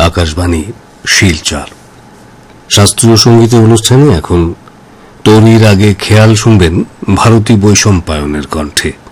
আকাশবাণী শিলচর। শাস্ত্রীয় সঙ্গীতের অনুষ্ঠানে এখন তরির আগে খেয়াল শুনবেন ভারতী বৈশম্পায়নের কণ্ঠে।